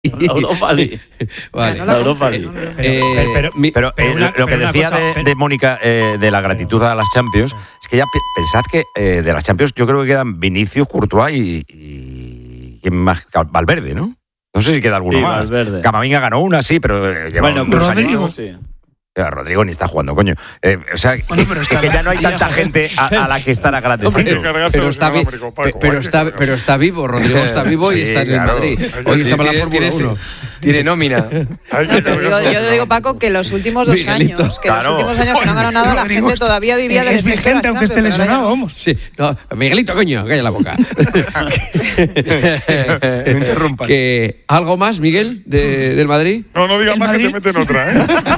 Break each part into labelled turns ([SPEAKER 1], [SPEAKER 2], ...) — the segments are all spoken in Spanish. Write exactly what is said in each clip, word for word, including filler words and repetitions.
[SPEAKER 1] La Europa League.
[SPEAKER 2] Vale.
[SPEAKER 1] La Europa League.
[SPEAKER 2] Eh,
[SPEAKER 3] Pero, pero,
[SPEAKER 2] mi-
[SPEAKER 3] pero,
[SPEAKER 4] Pero eh,
[SPEAKER 3] una-
[SPEAKER 4] lo, lo que
[SPEAKER 3] pero una
[SPEAKER 4] decía
[SPEAKER 3] cosa,
[SPEAKER 4] de,
[SPEAKER 3] pero-
[SPEAKER 4] de Mónica eh, de la gratitud a las Champions es que ya pe- pensad que eh, de las Champions yo creo que quedan Vinicius, Courtois y, y ¿quién más? Valverde, ¿no? No sé si queda alguno
[SPEAKER 1] Sí,
[SPEAKER 4] más.
[SPEAKER 1] Valverde.
[SPEAKER 4] Camavinga ganó una, sí, pero eh, lleva
[SPEAKER 1] Bueno,
[SPEAKER 4] unos
[SPEAKER 3] Rodrigo.
[SPEAKER 4] años.
[SPEAKER 1] sí.
[SPEAKER 4] Ya, Rodrigo ni está jugando, coño. Eh, o sea,
[SPEAKER 3] Bueno,
[SPEAKER 4] que,
[SPEAKER 3] pero
[SPEAKER 4] es
[SPEAKER 3] está
[SPEAKER 4] que ya no hay
[SPEAKER 3] la-
[SPEAKER 4] tanta gente a, a la que estar agradecido.
[SPEAKER 2] Hombre,
[SPEAKER 5] Hay que cargarse
[SPEAKER 2] pero
[SPEAKER 5] los
[SPEAKER 2] está, vi-
[SPEAKER 5] inalámbricos, Paco,
[SPEAKER 2] pe- pero,
[SPEAKER 5] hay que
[SPEAKER 2] está,
[SPEAKER 5] cargarse.
[SPEAKER 2] pero está vivo, Rodrigo está vivo y
[SPEAKER 4] Sí,
[SPEAKER 2] está en el
[SPEAKER 4] claro.
[SPEAKER 2] Madrid. Hoy está para la
[SPEAKER 6] Tiene-
[SPEAKER 2] Fórmula
[SPEAKER 6] tiene-
[SPEAKER 2] uno.
[SPEAKER 6] Tiene nómina.
[SPEAKER 5] Hay que
[SPEAKER 7] Yo,
[SPEAKER 5] cargarse
[SPEAKER 7] yo
[SPEAKER 5] los
[SPEAKER 7] te digo, Paco, que los últimos dos
[SPEAKER 2] Miguelito.
[SPEAKER 7] años, que
[SPEAKER 4] Claro.
[SPEAKER 7] los últimos años que no ganó nada, la
[SPEAKER 3] Rodrigo
[SPEAKER 7] gente todavía vivía de
[SPEAKER 3] es vigente aunque esté lesionado, vamos.
[SPEAKER 2] Sí, no, Miguelito, coño, calla la boca.
[SPEAKER 6] No interrumpas.
[SPEAKER 2] Que, ¿algo más, Miguel, de- del Madrid?
[SPEAKER 5] No, no digas
[SPEAKER 3] El
[SPEAKER 5] más que te
[SPEAKER 3] Madrid-
[SPEAKER 5] meten otra,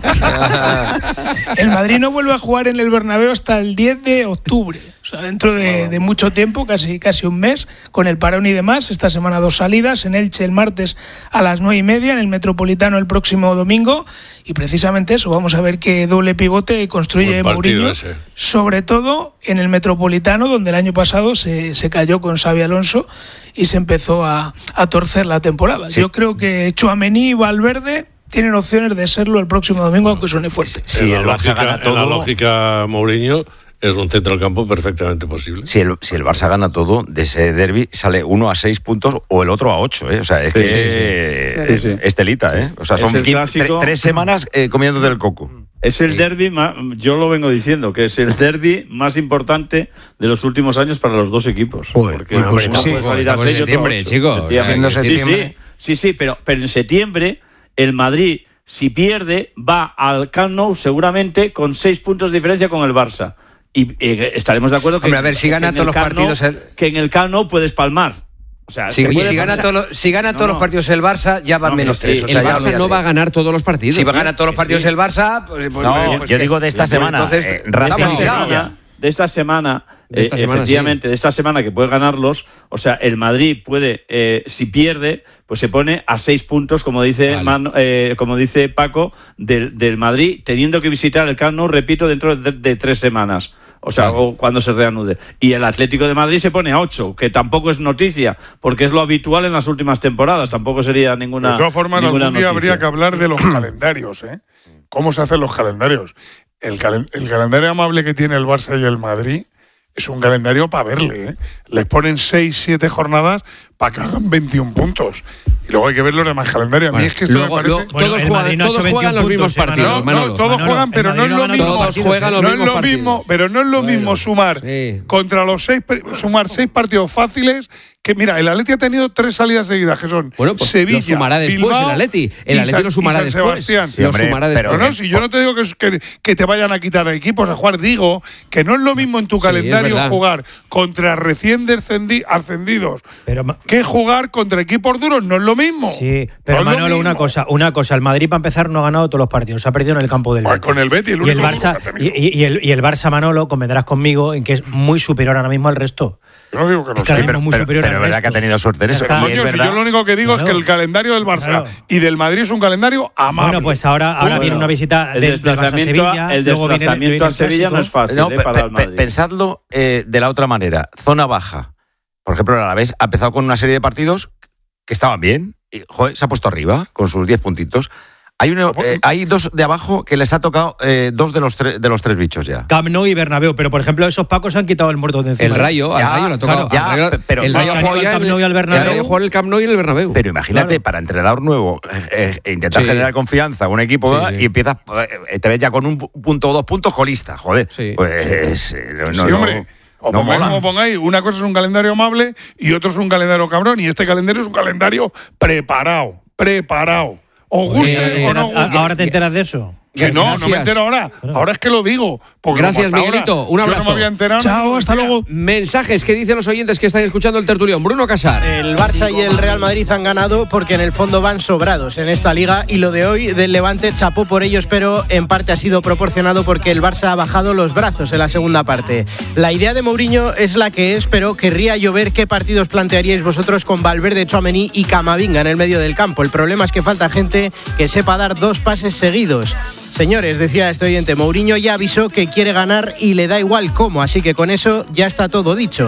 [SPEAKER 5] ¿eh?
[SPEAKER 3] El Madrid no vuelve a jugar en el Bernabéu hasta el diez de octubre. O sea, dentro de, de mucho tiempo, casi, casi un mes, con el parón y demás. Esta semana dos salidas, en Elche el martes a las nueve y media, en el Metropolitano el próximo domingo. Y precisamente eso, vamos a ver qué doble pivote construye
[SPEAKER 8] Buen partido
[SPEAKER 3] Mourinho.
[SPEAKER 8] ese.
[SPEAKER 3] Sobre todo en el Metropolitano, donde el año pasado se, se cayó con Xabi Alonso y se empezó a, a torcer la temporada.
[SPEAKER 4] Sí.
[SPEAKER 3] Yo creo que Tchouaméni y Valverde tienen opciones de serlo el próximo domingo, aunque suene fuerte.
[SPEAKER 4] Si
[SPEAKER 8] en,
[SPEAKER 4] el
[SPEAKER 8] la
[SPEAKER 4] Barça
[SPEAKER 8] lógica,
[SPEAKER 4] gana
[SPEAKER 8] en la
[SPEAKER 4] todo,
[SPEAKER 8] lógica Mourinho es un centro del campo perfectamente posible.
[SPEAKER 4] si el, si el Barça gana todo, de ese derbi sale uno a seis puntos o el otro a ocho, ¿eh? O sea, es
[SPEAKER 1] Sí,
[SPEAKER 4] que
[SPEAKER 1] sí,
[SPEAKER 4] eh,
[SPEAKER 1] sí. Sí, sí.
[SPEAKER 4] es telita, ¿eh? O sea,
[SPEAKER 1] Es
[SPEAKER 4] son
[SPEAKER 1] el
[SPEAKER 4] quince,
[SPEAKER 1] clásico.
[SPEAKER 4] tre- tres semanas eh, comiéndote el coco.
[SPEAKER 1] Es el derbi, ma- yo lo vengo diciendo, que es el derbi más importante de los últimos años para los dos equipos.
[SPEAKER 6] Joder,
[SPEAKER 1] Porque
[SPEAKER 6] pues,
[SPEAKER 1] uno
[SPEAKER 6] pues,
[SPEAKER 1] puede
[SPEAKER 6] sí,
[SPEAKER 1] salir a
[SPEAKER 2] estamos en
[SPEAKER 1] seis y otro a
[SPEAKER 2] septiembre,
[SPEAKER 1] ocho.
[SPEAKER 2] chicos.
[SPEAKER 1] Efectivamente.
[SPEAKER 6] Siendo
[SPEAKER 1] Sí,
[SPEAKER 6] septiembre.
[SPEAKER 1] Sí, sí, sí, pero, pero en septiembre el Madrid, si pierde, va al Camp Nou seguramente con seis puntos de diferencia con el Barça. Y eh, estaremos de acuerdo que,
[SPEAKER 6] Hombre, a ver, si
[SPEAKER 1] que
[SPEAKER 6] gana
[SPEAKER 1] en
[SPEAKER 6] todos
[SPEAKER 1] el
[SPEAKER 6] los
[SPEAKER 1] Camp Nou-
[SPEAKER 6] partidos el-
[SPEAKER 1] que en el Camp Nou puedes palmar. O sea,
[SPEAKER 6] Si,
[SPEAKER 1] se puede
[SPEAKER 6] si gana,
[SPEAKER 1] pasar.
[SPEAKER 6] todos los- si gana
[SPEAKER 1] No,
[SPEAKER 6] todos
[SPEAKER 1] no.
[SPEAKER 6] los partidos el Barça, ya van
[SPEAKER 1] No,
[SPEAKER 6] menos
[SPEAKER 1] pero sí,
[SPEAKER 6] tres. O
[SPEAKER 2] El
[SPEAKER 6] sea, ya
[SPEAKER 2] Barça
[SPEAKER 6] olvídate.
[SPEAKER 2] no va a ganar todos los partidos.
[SPEAKER 6] Si va a ganar todos los
[SPEAKER 1] Que
[SPEAKER 6] partidos
[SPEAKER 1] sí.
[SPEAKER 6] el Barça, pues, pues,
[SPEAKER 4] No,
[SPEAKER 6] pues
[SPEAKER 4] yo
[SPEAKER 6] que-
[SPEAKER 4] digo de esta
[SPEAKER 6] pues,
[SPEAKER 4] semana.
[SPEAKER 6] entonces,
[SPEAKER 4] eh,
[SPEAKER 6] estamos
[SPEAKER 4] Racing
[SPEAKER 1] de esta
[SPEAKER 6] ligados.
[SPEAKER 4] Sevilla.
[SPEAKER 1] semana, de esta semana,
[SPEAKER 2] De esta
[SPEAKER 1] eh,
[SPEAKER 2] semana,
[SPEAKER 1] efectivamente, de esta semana que puede ganarlos, o sea, el Madrid puede, eh, si pierde, pues se pone a seis puntos, como dice
[SPEAKER 2] Vale.
[SPEAKER 1] Manu- eh, como dice Paco, del, del Madrid, teniendo que visitar el Camp Nou, repito, dentro de, de tres semanas. O sea,
[SPEAKER 2] Vale.
[SPEAKER 1] o cuando se reanude. Y el Atlético de Madrid se pone a ocho, que tampoco es noticia, porque es lo habitual en las últimas temporadas. Tampoco sería ninguna.
[SPEAKER 5] De todas formas,
[SPEAKER 1] ninguna
[SPEAKER 5] algún día
[SPEAKER 1] noticia.
[SPEAKER 5] habría que hablar de los calendarios, ¿eh? ¿Cómo se hacen los calendarios? El, calen- el calendario amable que tiene el Barça y el Madrid es un calendario para verle, ¿eh? Les ponen seis, siete jornadas para que hagan veintiún puntos. Y luego hay que ver los demás calendarios. A mí
[SPEAKER 2] Bueno,
[SPEAKER 5] es que esto
[SPEAKER 2] luego-
[SPEAKER 5] me parece...
[SPEAKER 2] luego-
[SPEAKER 3] Bueno,
[SPEAKER 2] todos
[SPEAKER 3] el
[SPEAKER 2] juegan,
[SPEAKER 3] Madrid no ha
[SPEAKER 2] todos
[SPEAKER 3] hecho
[SPEAKER 2] juegan los
[SPEAKER 3] veintiún
[SPEAKER 2] mismos
[SPEAKER 3] puntos,
[SPEAKER 2] partidos,
[SPEAKER 5] No, no,
[SPEAKER 2] Manolo.
[SPEAKER 5] todos
[SPEAKER 3] Manolo,
[SPEAKER 5] juegan,
[SPEAKER 3] el
[SPEAKER 5] pero no
[SPEAKER 3] Madrid
[SPEAKER 5] es
[SPEAKER 3] no
[SPEAKER 5] lo
[SPEAKER 3] ha ganado
[SPEAKER 5] mismo.
[SPEAKER 3] todos los
[SPEAKER 2] Todos juegan los
[SPEAKER 5] no es
[SPEAKER 2] mismos
[SPEAKER 5] lo mismo,
[SPEAKER 2] partidos.
[SPEAKER 5] pero no es lo
[SPEAKER 2] Bueno,
[SPEAKER 5] mismo sumar
[SPEAKER 2] sí.
[SPEAKER 5] contra los seis, sumar seis partidos fáciles. Que mira, el Atleti ha tenido tres salidas seguidas, que son
[SPEAKER 2] Bueno, pues
[SPEAKER 5] Sevilla,
[SPEAKER 2] lo sumará después
[SPEAKER 5] Bilbao
[SPEAKER 2] el Atleti. El
[SPEAKER 5] y
[SPEAKER 2] Atleti
[SPEAKER 5] San-
[SPEAKER 2] lo sumará
[SPEAKER 5] y San
[SPEAKER 2] después.
[SPEAKER 5] Sebastián.
[SPEAKER 4] Sí,
[SPEAKER 2] lo
[SPEAKER 4] hombre,
[SPEAKER 2] sumará
[SPEAKER 4] pero-
[SPEAKER 2] después.
[SPEAKER 5] Pero no, si yo no te digo que, que, que te vayan a quitar equipos a jugar, digo que no es lo mismo en tu
[SPEAKER 2] Sí,
[SPEAKER 5] calendario
[SPEAKER 2] es verdad.
[SPEAKER 5] jugar contra recién descendi- ascendidos
[SPEAKER 3] Pero, ma-
[SPEAKER 5] que jugar contra equipos duros, no es lo mismo.
[SPEAKER 3] sí, pero
[SPEAKER 5] No es lo
[SPEAKER 3] Manolo, una
[SPEAKER 5] mismo.
[SPEAKER 3] cosa, una cosa, el Madrid para empezar no ha ganado todos los partidos, se ha perdido en el campo del
[SPEAKER 5] Pues
[SPEAKER 3] Betis.
[SPEAKER 5] con el Betis, el
[SPEAKER 3] y el
[SPEAKER 5] único
[SPEAKER 3] Barça
[SPEAKER 5] duro que ha
[SPEAKER 3] y,
[SPEAKER 5] tenido.
[SPEAKER 3] y- y el, y el Barça, Manolo, convendrás conmigo en que es muy superior ahora mismo al resto.
[SPEAKER 5] Yo no digo que no
[SPEAKER 3] Es que ahora
[SPEAKER 5] sea.
[SPEAKER 3] mismo es muy
[SPEAKER 4] pero,
[SPEAKER 3] superior
[SPEAKER 4] pero
[SPEAKER 3] al
[SPEAKER 4] es verdad
[SPEAKER 3] resto.
[SPEAKER 4] que ha tenido suerte en
[SPEAKER 3] Ya
[SPEAKER 4] eso.
[SPEAKER 3] está.
[SPEAKER 4] Y
[SPEAKER 5] Coño,
[SPEAKER 4] es
[SPEAKER 5] si
[SPEAKER 4] verdad.
[SPEAKER 5] yo lo único que digo es que
[SPEAKER 3] Claro.
[SPEAKER 5] el calendario del Barça
[SPEAKER 3] Claro.
[SPEAKER 5] y del Madrid es un calendario amable.
[SPEAKER 3] Bueno, pues ahora, ahora
[SPEAKER 1] Bueno,
[SPEAKER 3] viene una visita
[SPEAKER 1] el
[SPEAKER 3] del, del Barça a
[SPEAKER 1] desplazamiento,
[SPEAKER 3] Sevilla,
[SPEAKER 1] el
[SPEAKER 3] luego viene,
[SPEAKER 1] desplazamiento
[SPEAKER 3] viene
[SPEAKER 1] a
[SPEAKER 3] el
[SPEAKER 1] Sevilla no es
[SPEAKER 3] clásico.
[SPEAKER 1] fácil
[SPEAKER 4] No,
[SPEAKER 1] eh,
[SPEAKER 4] pe-
[SPEAKER 1] para
[SPEAKER 4] pe-
[SPEAKER 1] el
[SPEAKER 4] pe-
[SPEAKER 1] Madrid.
[SPEAKER 4] pensadlo eh, de la otra manera. Zona baja. Por ejemplo, el Alavés ha empezado con una serie de partidos que estaban bien. Y, joder, se ha puesto arriba con sus diez puntitos. Hay, uno, eh, hay dos de abajo que les ha tocado eh, dos de los, tre- de los tres bichos ya.
[SPEAKER 3] Camp Nou y Bernabéu, pero por ejemplo esos pacos han quitado el muerto de encima.
[SPEAKER 2] El Rayo, al
[SPEAKER 4] Ya,
[SPEAKER 2] Rayo le ha tocado.
[SPEAKER 4] claro,
[SPEAKER 2] al
[SPEAKER 4] ya,
[SPEAKER 2] Rayo-
[SPEAKER 4] pero-
[SPEAKER 2] el Rayo ha
[SPEAKER 3] Claro,
[SPEAKER 2] jugado
[SPEAKER 3] al
[SPEAKER 2] ya
[SPEAKER 3] Camp
[SPEAKER 2] en-
[SPEAKER 3] Nou y al Bernabéu.
[SPEAKER 2] el Rayo juega en el Camp Nou y en el Bernabéu.
[SPEAKER 4] Pero imagínate,
[SPEAKER 3] Claro.
[SPEAKER 4] para entrenador nuevo, eh, eh, intentar
[SPEAKER 2] Sí.
[SPEAKER 4] generar confianza a un equipo
[SPEAKER 2] Sí,
[SPEAKER 4] ¿verdad?
[SPEAKER 2] sí.
[SPEAKER 4] y empiezas, eh, te ves ya con un pu- punto o dos puntos colista, joder.
[SPEAKER 2] Sí.
[SPEAKER 4] Pues eh, no,
[SPEAKER 5] Sí,
[SPEAKER 4] no,
[SPEAKER 5] hombre. O
[SPEAKER 4] no
[SPEAKER 5] pongáis
[SPEAKER 4] mola.
[SPEAKER 5] como pongáis, una cosa es un calendario amable y otro es un calendario cabrón. Y este calendario es un calendario preparado, preparado. ¿Os guste
[SPEAKER 3] Eh,
[SPEAKER 5] o no
[SPEAKER 3] ahora-
[SPEAKER 5] guste?
[SPEAKER 3] ahora te enteras de eso.
[SPEAKER 5] Que no, no me
[SPEAKER 2] Gracias.
[SPEAKER 5] entero ahora. Ahora es que lo digo. Porque
[SPEAKER 2] Gracias,
[SPEAKER 5] como hasta
[SPEAKER 2] Miguelito.
[SPEAKER 5] ahora
[SPEAKER 2] Un
[SPEAKER 5] yo
[SPEAKER 2] abrazo.
[SPEAKER 5] no me había enterado.
[SPEAKER 3] Chao, hasta luego.
[SPEAKER 2] Mensajes que dicen los oyentes que están escuchando el tertulión. Bruno Casar.
[SPEAKER 9] El Barça y el Real Madrid han ganado porque en el fondo van sobrados en esta liga y lo de hoy del Levante chapó por ellos, pero en parte ha sido proporcionado porque el Barça ha bajado los brazos en la segunda parte. La idea de Mourinho es la que es, pero querría yo ver qué partidos plantearíais vosotros con Valverde, Tchouaméni y Camavinga en el medio del campo. El problema es que falta gente que sepa dar dos pases seguidos. Señores, decía este oyente, Mourinho ya avisó que quiere ganar y le da igual cómo, así que con eso ya está todo dicho.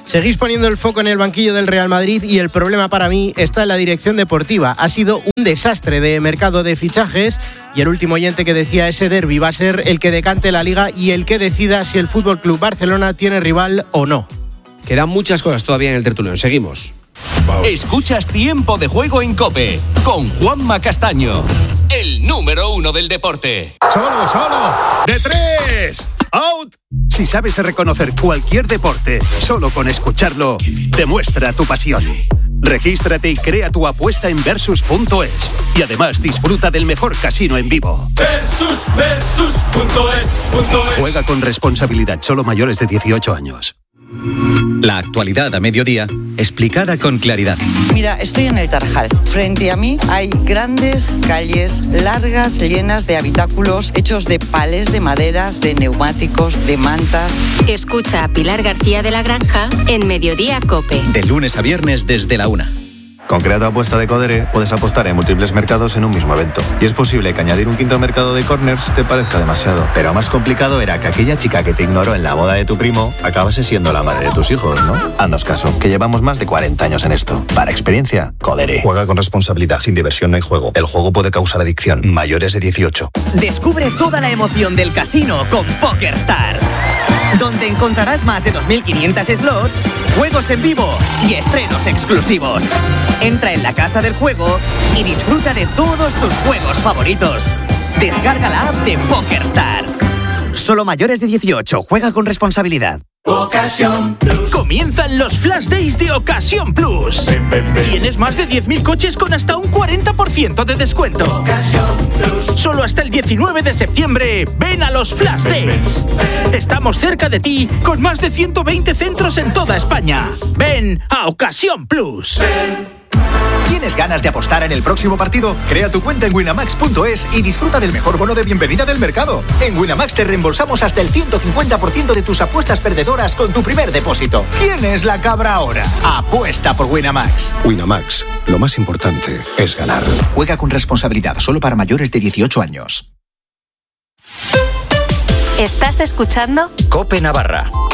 [SPEAKER 9] Seguís poniendo el foco en el banquillo del Real Madrid y el problema para mí está en la dirección deportiva. Ha sido un desastre de mercado de fichajes y el último oyente que decía ese derbi va a ser el que decante la Liga y el que decida si el F C Barcelona tiene rival o no.
[SPEAKER 2] Quedan muchas cosas todavía en el tertulión. Seguimos.
[SPEAKER 10] Escuchas Tiempo de Juego en COPE con Juanma Castaño, el número uno del deporte.
[SPEAKER 11] Solo, solo, de tres, out. Si sabes reconocer cualquier deporte solo con escucharlo, demuestra tu pasión. Regístrate y crea tu apuesta en versus punto es y además disfruta del mejor casino en vivo.
[SPEAKER 12] Versus, versus punto es, punto es.
[SPEAKER 11] Juega con responsabilidad, solo mayores de dieciocho años.
[SPEAKER 13] La actualidad a mediodía, explicada con claridad.
[SPEAKER 14] Mira, estoy en el Tarajal. Frente a mí hay grandes calles largas, llenas de habitáculos hechos de palés de maderas, de neumáticos, de mantas.
[SPEAKER 15] Escucha a Pilar García de la Granja en Mediodía COPE.
[SPEAKER 13] De lunes a viernes desde la una.
[SPEAKER 16] Con Crea tu apuesta de Codere puedes apostar en múltiples mercados en un mismo evento. Y es posible que añadir un quinto mercado de corners te parezca demasiado. Pero más complicado era que aquella chica que te ignoró en la boda de tu primo acabase siendo la madre de tus hijos, ¿no? Haznos caso, que llevamos más de cuarenta años en esto. Para experiencia, Codere. Juega con responsabilidad, sin diversión no hay juego. El juego puede causar adicción. Mayores de dieciocho.
[SPEAKER 17] Descubre toda la emoción del casino con PokerStars, donde encontrarás más de dos mil quinientos slots, juegos en vivo y estrenos exclusivos. Entra en la casa del juego y disfruta de todos tus juegos favoritos. Descarga la app de PokerStars. Solo mayores de dieciocho. Juega con responsabilidad.
[SPEAKER 12] Ocasión Plus.
[SPEAKER 18] Comienzan los Flash Days de Ocasión Plus.
[SPEAKER 12] Ven, ven, ven.
[SPEAKER 18] Tienes más de diez mil coches con hasta un cuarenta por ciento de descuento.
[SPEAKER 12] Ocasión Plus.
[SPEAKER 18] Solo hasta el diecinueve de septiembre. Ven a los Flash Days. Ven, ven. Estamos cerca de ti con más de ciento veinte centros en toda España. Ven a Ocasión Plus.
[SPEAKER 12] Ven.
[SPEAKER 19] ¿Tienes ganas de apostar en el próximo partido? Crea tu cuenta en winamax punto es y disfruta del mejor bono de bienvenida del mercado. En Winamax te reembolsamos hasta el ciento cincuenta por ciento de tus apuestas perdedoras con tu primer depósito. ¿Quién es la cabra ahora? Apuesta por Winamax.
[SPEAKER 20] Winamax, lo más importante es ganar.
[SPEAKER 19] Juega con responsabilidad, solo para mayores de dieciocho años.
[SPEAKER 15] ¿Estás escuchando?
[SPEAKER 13] COPE Navarra.